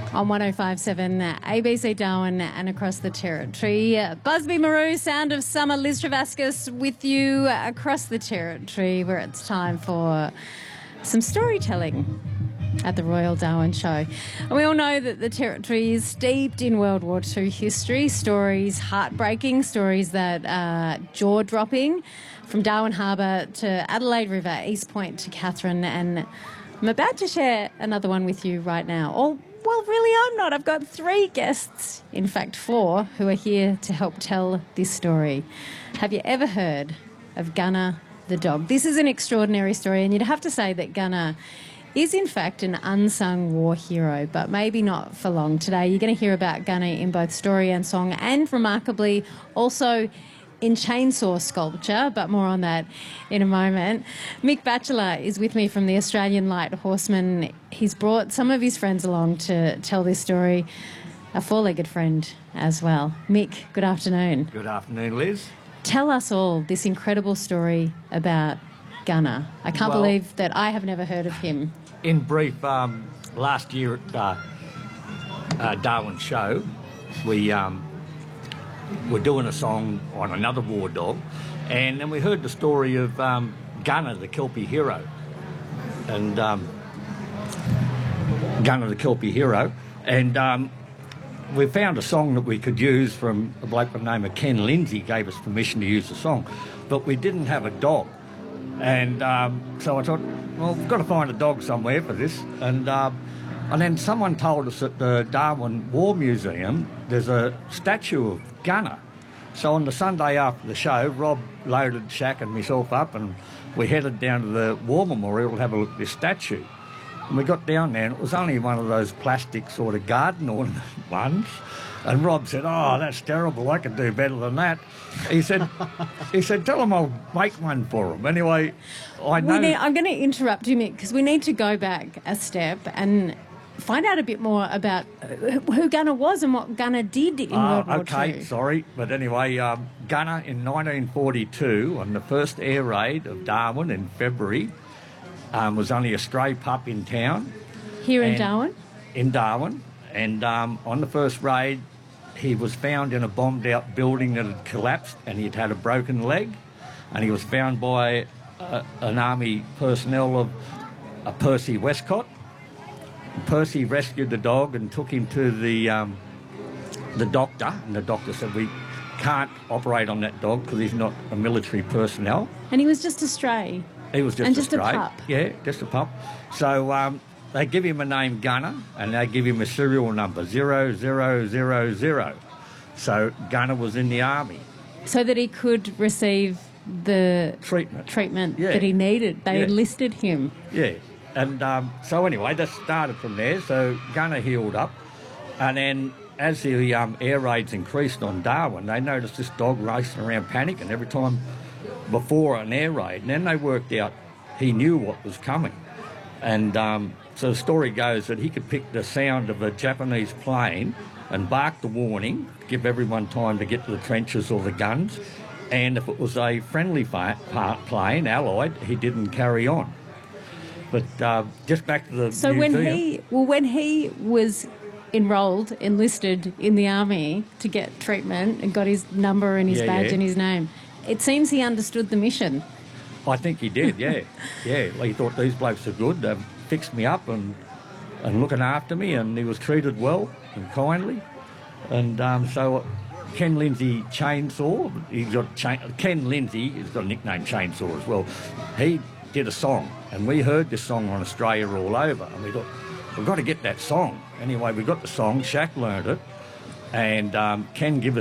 On 105.7 ABC Darwin and across the territory. Busby Maroo, Sound of Summer, Liz Travascus with you across the territory, where it's time for some storytelling at the Royal Darwin Show. And we all know that the territory is steeped in World War II history, stories heartbreaking, stories that are jaw-dropping, from Darwin Harbour to Adelaide River, East Point to Katherine, and I'm about to share another one with you right now. Well, really, I'm not. I've got 3 guests, in fact 4, who are here to help tell this story. Have you ever heard of Gunner the dog? This is an extraordinary story, and you'd have to say that Gunner is, in fact, an unsung war hero, but maybe not for long. Today, you're going to hear about Gunner in both story and song, and remarkably also in chainsaw sculpture, but more on that in a moment. Mick Batchelor is with me from the Australian Light Horsemen. He's brought some of his friends along to tell this story, a 4-legged friend as well. Mick, good afternoon. Good afternoon, Liz. Tell us all this incredible story about Gunner. I can't believe that I have never heard of him. In brief, last year at Darwin Show, we were doing a song on another war dog, and then we heard the story of Gunner the Kelpie hero. And Gunner the Kelpie hero. And we found a song that we could use from a bloke by the name of Ken Lindsay, gave us permission to use the song, but we didn't have a dog. And so I thought, well, we've got to find a dog somewhere for this. And then someone told us at the Darwin War Museum there's a statue of Gunner. So on the Sunday after the show, Rob loaded Shaq and myself up, and we headed down to the War Memorial to have a look at this statue. And we got down there, and it was only one of those plastic sort of garden ornament ones. And Rob said, "Oh, that's terrible. I could do better than that." He said, "Tell him I'll make one for him." Anyway, I'm going to interrupt you, Mick, because we need to go back a step and find out a bit more about who Gunner was and what Gunner did in World War II. Okay, sorry. But anyway, Gunner in 1942, on the first air raid of Darwin in February, was only a stray pup in town. Here in Darwin? In Darwin. And on the first raid, he was found in a bombed-out building that had collapsed, and he'd had a broken leg. And he was found by an army personnel of Percy Westcott. Percy rescued the dog and took him to the doctor, and the doctor said, "We can't operate on that dog because he's not a military personnel." And he was just a stray. He was just and a just stray. a pup. Yeah, just a pup. So they give him a name Gunner, and they give him a serial number 0000. So Gunner was in the army, so that he could receive the treatment that he needed. They enlisted him. Yeah. And so anyway, that started from there. So Gunner healed up, and then as the air raids increased on Darwin, they noticed this dog racing around panicking every time before an air raid. And then they worked out he knew what was coming. And so the story goes that he could pick the sound of a Japanese plane and bark the warning, give everyone time to get to the trenches or the guns. And if it was a friendly plane, Allied, he didn't carry on. But just back to the museum. when he was enlisted in the army to get treatment and got his number and his badge and his name, it seems he understood the mission. I think he did, yeah. Well, he thought these blokes are good. They've fixed me up and looking after me, and he was treated well and kindly. And so Ken Lindsay Chainsaw, Ken Lindsay has got a nickname Chainsaw as well. He did a song, and we heard this song on Australia all over, and we thought, we've got to get that song. Anyway, we got the song, Shaq learned it, and Ken gave